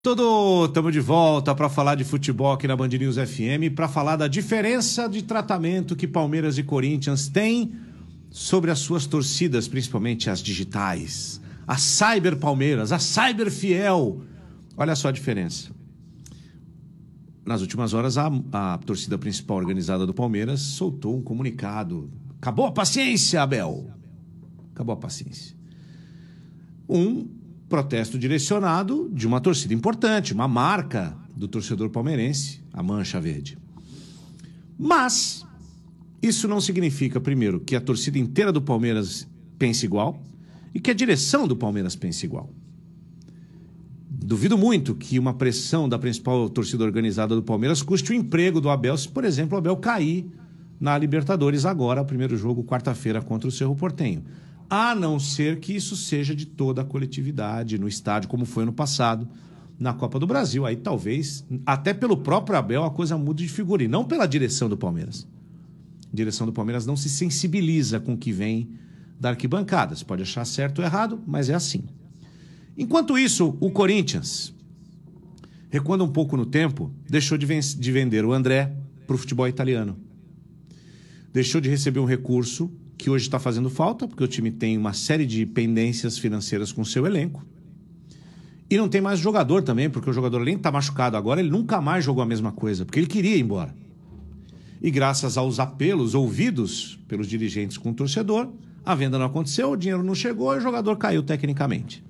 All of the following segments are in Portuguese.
Estamos de volta para falar de futebol aqui na Band News FM, para falar da diferença de tratamento que Palmeiras e Corinthians têm sobre as suas torcidas, principalmente as digitais. A Cyber Palmeiras, a Cyber Fiel. Olha só a diferença. Nas últimas horas, a torcida principal organizada do Palmeiras soltou um comunicado. Acabou a paciência, Abel. Acabou a paciência. Protesto direcionado de uma torcida importante, uma marca do torcedor palmeirense, a Mancha Verde. Mas isso não significa, primeiro, que a torcida inteira do Palmeiras pense igual e que a direção do Palmeiras pense igual. Duvido muito que uma pressão da principal torcida organizada do Palmeiras custe o emprego do Abel, se, por exemplo, o Abel cair na Libertadores agora, primeiro jogo, quarta-feira, contra o Cerro Porteño. A não ser que isso seja de toda a coletividade no estádio, como foi no passado, na Copa do Brasil. Aí talvez, até pelo próprio Abel, a coisa mude de figura, e não pela direção do Palmeiras. A direção do Palmeiras não se sensibiliza com o que vem da arquibancada. Você pode achar certo ou errado, mas é assim. Enquanto isso, o Corinthians, recuando um pouco no tempo, deixou de vender o André para o futebol italiano. Deixou de receber um recurso que hoje está fazendo falta, porque o time tem uma série de pendências financeiras com o seu elenco. E não tem mais jogador também, porque o jogador, além de estar machucado agora, ele nunca mais jogou a mesma coisa, porque ele queria ir embora. E graças aos apelos ouvidos pelos dirigentes com o torcedor, a venda não aconteceu, o dinheiro não chegou e o jogador caiu tecnicamente.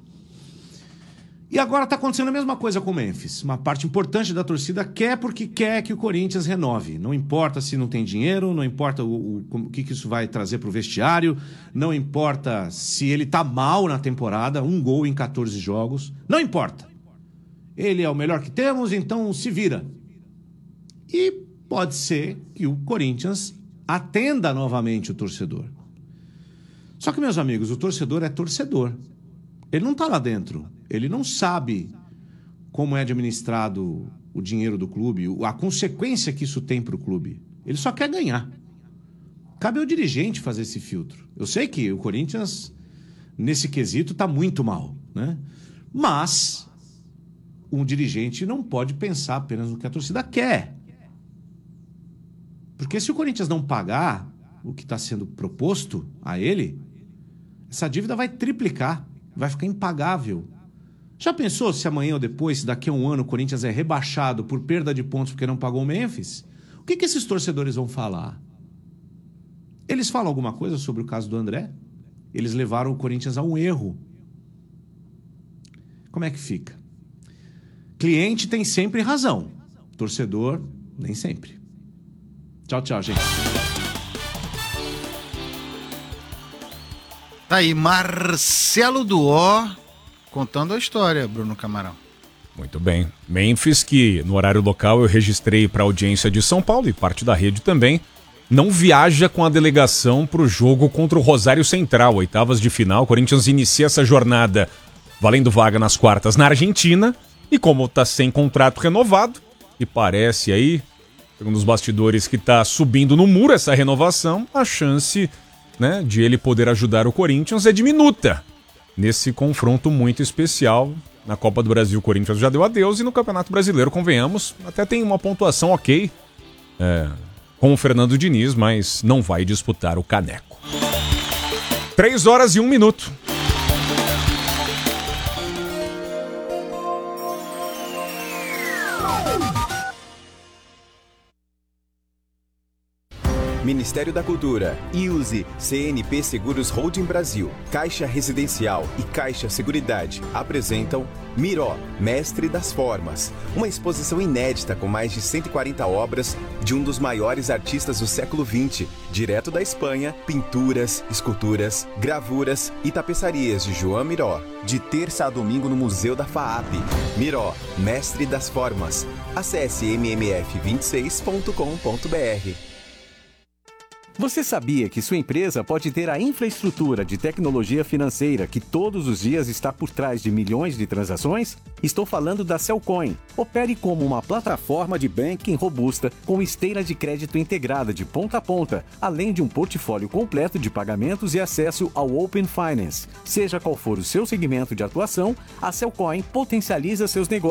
E agora está acontecendo a mesma coisa com o Memphis. Uma parte importante da torcida quer porque quer que o Corinthians renove. Não importa se não tem dinheiro, não importa o que isso vai trazer para o vestiário, não importa se ele está mal na temporada, 1 gol em 14 jogos, não importa. Ele é o melhor que temos, então se vira. E pode ser que o Corinthians atenda novamente o torcedor. Só que, meus amigos, o torcedor é torcedor. Ele não está lá dentro. Ele não sabe como é administrado o dinheiro do clube, a consequência que isso tem para o clube. Ele só quer ganhar. Cabe ao dirigente fazer esse filtro. Eu sei que o Corinthians, nesse quesito, está muito mal, né? Mas um dirigente não pode pensar apenas no que a torcida quer. Porque se o Corinthians não pagar o que está sendo proposto a ele, essa dívida vai triplicar, vai ficar impagável. Já pensou se amanhã ou depois, se daqui a um ano, o Corinthians é rebaixado por perda de pontos porque não pagou o Memphis? O que esses torcedores vão falar? Eles falam alguma coisa sobre o caso do André? Eles levaram o Corinthians a um erro. Como é que fica? Cliente tem sempre razão. Torcedor, nem sempre. Tchau, tchau, gente. Tá aí, Marcelo Duó contando a história, Bruno Camarão. Muito bem. Memphis, que no horário local eu registrei para a audiência de São Paulo e parte da rede também, não viaja com a delegação para o jogo contra o Rosário Central, oitavas de final. O Corinthians inicia essa jornada valendo vaga nas quartas na Argentina e como está sem contrato renovado, e parece aí, segundo os bastidores, que está subindo no muro essa renovação, a chance, né, de ele poder ajudar o Corinthians é diminuta. Nesse confronto muito especial, na Copa do Brasil o Corinthians já deu adeus e no Campeonato Brasileiro, convenhamos, até tem uma pontuação ok com o Fernando Diniz, mas não vai disputar o caneco. 3h01. Ministério da Cultura, IUSE, CNP Seguros Holding Brasil, Caixa Residencial e Caixa Seguridade apresentam Miró, Mestre das Formas, uma exposição inédita com mais de 140 obras de um dos maiores artistas do século XX, direto da Espanha, pinturas, esculturas, gravuras e tapeçarias de João Miró, de terça a domingo no Museu da FAAP. Miró, Mestre das Formas. Acesse mmf26.com.br. Você sabia que sua empresa pode ter a infraestrutura de tecnologia financeira que todos os dias está por trás de milhões de transações? Estou falando da Cellcoin. Opere como uma plataforma de banking robusta com esteira de crédito integrada de ponta a ponta, além de um portfólio completo de pagamentos e acesso ao Open Finance. Seja qual for o seu segmento de atuação, a Cellcoin potencializa seus negócios